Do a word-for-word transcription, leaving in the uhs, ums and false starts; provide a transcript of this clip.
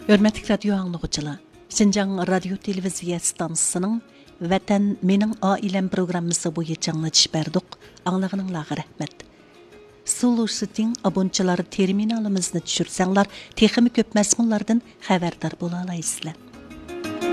Hörmətli radio anlıqçılar, Şinjan Radio Televiziya stansiyasının Vatan Mening Ailem programmasi bo'yicha anglatish berdik. Anlag'ınızlarga rahmat. Sulusiting abonchilar terminalimizni tushursanglar, texnik ko'p mazmunlardan xabardor bo'la olasizlar.